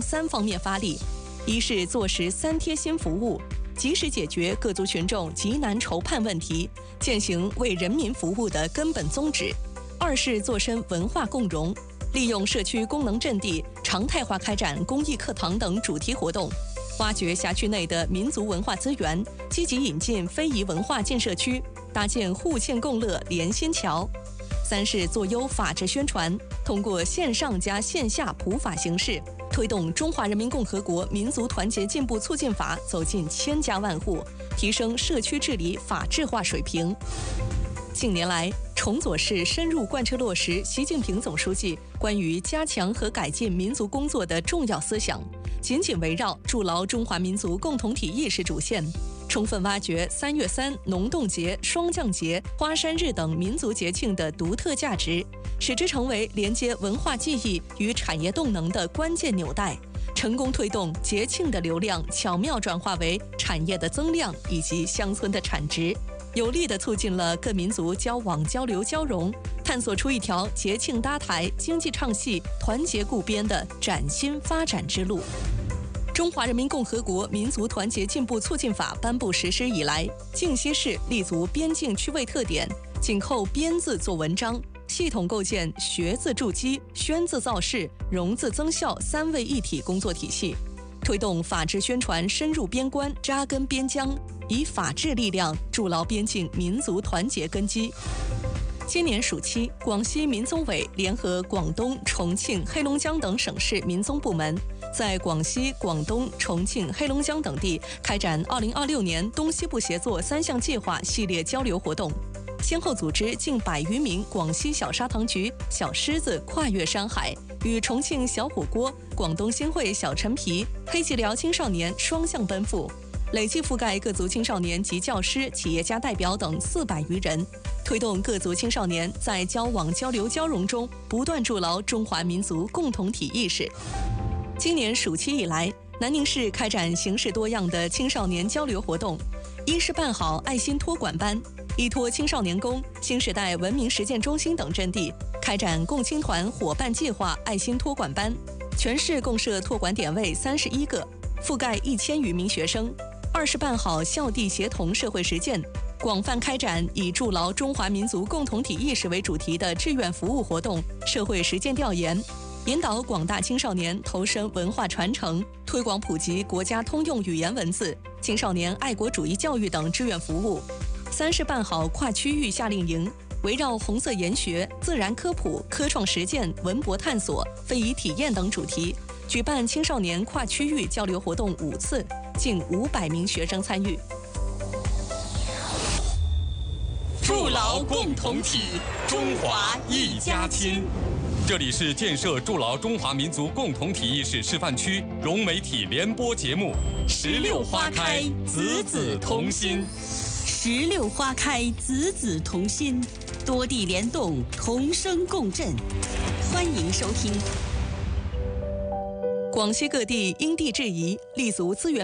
3方面发力：一是做实3贴心服务，及时解决各族群众急难愁盼问题，践行为人民服务的根本宗旨；二是做深文化共融，利用社区功能阵地，常态化开展公益课堂等主题活动，挖掘辖区内的民族文化资源，积极引进非遗文化进社区，搭建互鉴共乐连心桥；三是做优法治宣传，通过线上加线下普法形式，推动《中华人民共和国民族团结进步促进法》走进千家万户，提升社区治理法治化水平。近年来，崇左市深入贯彻落实习近平总书记关于加强和改进民族工作的重要思想，紧紧围绕筑牢中华民族共同体意识主线，充分挖掘3月3农动节、霜降节、花山日等民族节庆的独特价值，使之成为连接文化记忆与产业动能的关键纽带，成功推动节庆的流量巧妙转化为产业的增量以及乡村的产值，有力地促进了各民族交往交流交融，探索出一条节庆搭台、经济唱戏、团结固边的崭新发展之路。中华人民共和国民族团结进步促进法颁布实施以来，靖西市立足边境区位特点，紧扣边字做文章，系统构建学字筑基、宣字造势、融字增效3位一体工作体系，推动法治宣传深入边关、扎根边疆，以法治力量筑牢边境民族团结根基。今年暑期，广西民综委联合广东、重庆、黑龙江等省市民综部门，在广西、广东、重庆、黑龙江等地开展2026年东西部协作3项计划系列交流活动，先后组织近100余名广西小砂糖橘、小狮子跨越山海，与重庆小火锅、广东新会小陈皮、黑吉辽青少年双向奔赴，累计覆盖各族青少年及教师、企业家代表等400余人，推动各族青少年在交往交流交融中不断筑牢中华民族共同体意识。今年暑期以来，南宁市开展形式多样的青少年交流活动，一是办好爱心托管班，依托青少年宫、新时代文明实践中心等阵地，开展共青团伙伴计划爱心托管班，全市共设托管点位31个，覆盖1000余名学生。二是办好校地协同社会实践，广泛开展以筑牢中华民族共同体意识为主题的志愿服务活动、社会实践调研，引导广大青少年投身文化传承，推广普及国家通用语言文字、青少年爱国主义教育等志愿服务。三是办好跨区域夏令营，围绕红色研学、自然科普、科创实践、文博探索、非遗体验等主题，举办青少年跨区域交流活动5次，近500名学生参与。 筑牢共同体，中华一家亲。这里是建设筑牢中华民族共同体意识示范区融媒体联播节目《16花开，子子同心》。 16花开，子子同心，多地联动，同声共振。欢迎收听。 广西各地因地制宜，立足资源